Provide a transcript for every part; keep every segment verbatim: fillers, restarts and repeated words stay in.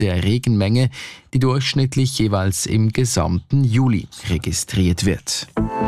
der Regenmenge, die durchschnittlich jeweils im gesamten Juli registriert wird.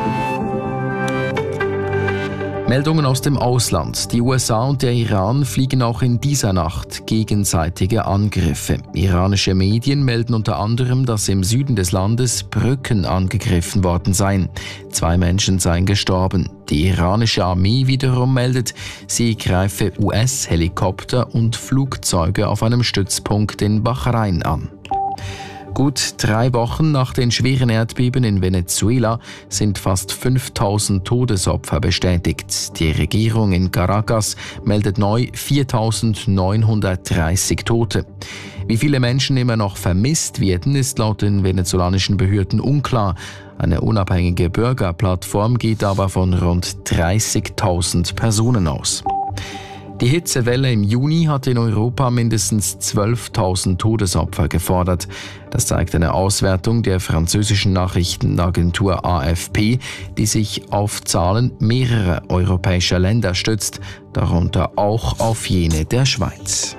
Meldungen aus dem Ausland. Die U S A und der Iran fliegen auch in dieser Nacht gegenseitige Angriffe. Iranische Medien melden unter anderem, dass im Süden des Landes Brücken angegriffen worden seien. Zwei Menschen seien gestorben. Die iranische Armee wiederum meldet, sie greife U S-Helikopter und Flugzeuge auf einem Stützpunkt in Bahrain an. Gut drei Wochen nach den schweren Erdbeben in Venezuela sind fast fünftausend Todesopfer bestätigt. Die Regierung in Caracas meldet neu viertausendneunhundertdreißig Tote. Wie viele Menschen immer noch vermisst werden, ist laut den venezolanischen Behörden unklar. Eine unabhängige Bürgerplattform geht aber von rund dreißigtausend Personen aus. Die Hitzewelle im Juni hat in Europa mindestens zwölftausend Todesopfer gefordert. Das zeigt eine Auswertung der französischen Nachrichtenagentur A F P, die sich auf Zahlen mehrerer europäischer Länder stützt, darunter auch auf jene der Schweiz.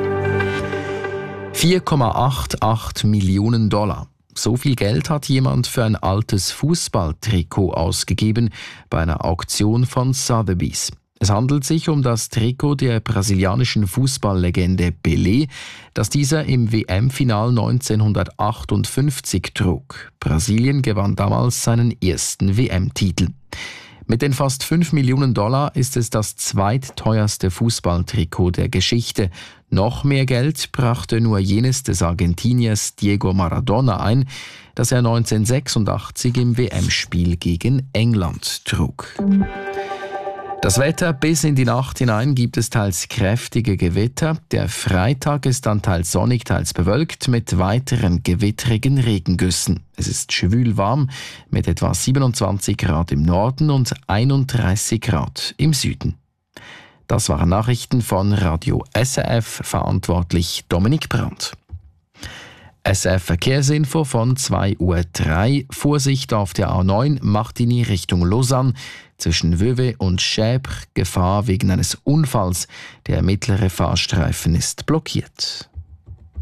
vier Komma achtundachtzig Millionen Dollar. So viel Geld hat jemand für ein altes Fußballtrikot ausgegeben bei einer Auktion von Sotheby's. Es handelt sich um das Trikot der brasilianischen Fußballlegende Pelé, das dieser im W M-Final neunzehnhundertachtundfünfzig trug. Brasilien gewann damals seinen ersten W M-Titel. Mit den fast fünf Millionen Dollar ist es das zweitteuerste Fußballtrikot der Geschichte. Noch mehr Geld brachte nur jenes des Argentiniers Diego Maradona ein, das er neunzehnhundertsechsundachtzig im W M-Spiel gegen England trug. Das Wetter: bis in die Nacht hinein gibt es teils kräftige Gewitter. Der Freitag ist dann teils sonnig, teils bewölkt mit weiteren gewittrigen Regengüssen. Es ist schwül warm mit etwa siebenundzwanzig Grad im Norden und einunddreißig Grad im Süden. Das waren Nachrichten von Radio S R F, verantwortlich Dominik Brandt. S R F Verkehrsinfo von zwei Uhr drei. Vorsicht auf der A neun Martigny Richtung Lausanne. Zwischen Vevey und Chèvres Gefahr wegen eines Unfalls. Der mittlere Fahrstreifen ist blockiert.